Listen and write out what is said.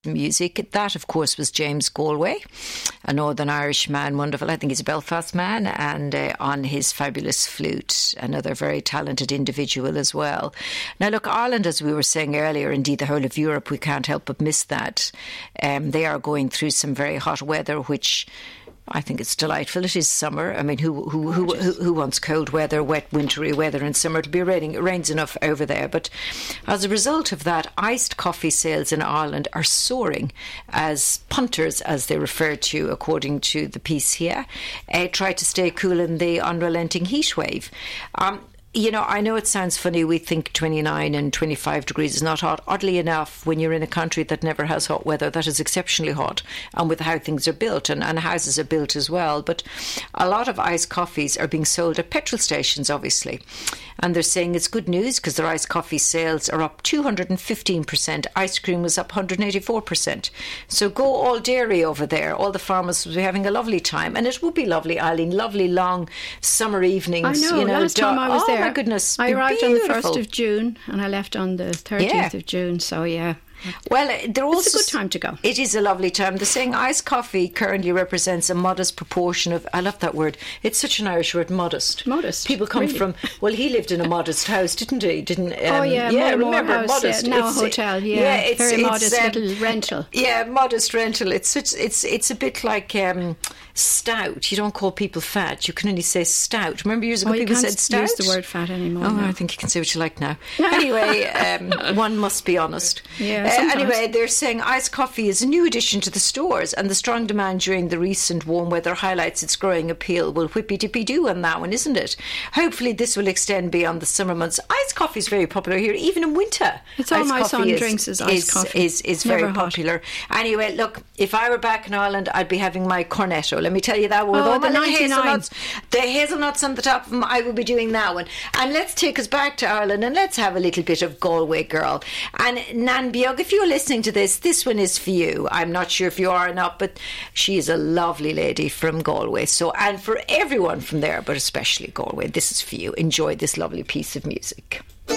music. That, of course, was James Galway, a Northern Irish man, wonderful. I think he's a Belfast man, and on his fabulous flute, another very talented individual as well. Now, look, Ireland, as we were saying earlier, indeed the whole of Europe, we can't help but miss that. They are going through some very hot weather, which I think it's delightful. It is summer. I mean, who wants cold weather, wet, wintry weather in summer? To be raining, it rains enough over there. But as a result of that, iced coffee sales in Ireland are soaring as punters, as they refer to, according to the piece here, try to stay cool in the unrelenting heat wave. You know, I know it sounds funny. We think 29 and 25 degrees is not hot. Oddly enough, when you're in a country that never has hot weather, that is exceptionally hot. And with how things are built, and houses are built as well. But a lot of iced coffees are being sold at petrol stations, obviously. And they're saying it's good news because their iced coffee sales are up 215%. Ice cream was up 184%. So go all dairy over there. All the farmers will be having a lovely time. And it would be lovely, Eileen. Lovely long summer evenings. I know, last time I was there. Oh my goodness. I arrived on the 1st of June and I left on the 30th of June. So yeah. Well, it's a good time to go. It is a lovely time. They're saying iced coffee currently represents a modest proportion of, I love that word, it's such an Irish word, modest. Modest. People come really? from, well, he lived in a modest house, didn't he? Remember, house, modest. Now a hotel, it's very modest little rental. Yeah, modest rental. It's a bit like stout. You don't call people fat. You can only say stout. Remember years ago people said stout? You can't use the word fat anymore. Oh, no. I think you can say what you like now. Anyway, one must be honest. Yeah. Anyway, they're saying iced coffee is a new addition to the stores, and the strong demand during the recent warm weather highlights its growing appeal. Well, whippy-dippy-doo on that one, isn't it? Hopefully this will extend beyond the summer months. Iced coffee is very popular here, even in winter. It's all my son drinks is iced coffee. Is very popular. Anyway, look, if I were back in Ireland, I'd be having my cornetto. Let me tell you that one. With all the hazelnuts on the top of them, I will be doing that one. And let's take us back to Ireland and let's have a little bit of Galway Girl. And Nan Beag, if you're listening to this one is for you. I'm not sure if you are or not, but she is a lovely lady from Galway. So, and for everyone from there, but especially Galway, this is for you. Enjoy this lovely piece of music.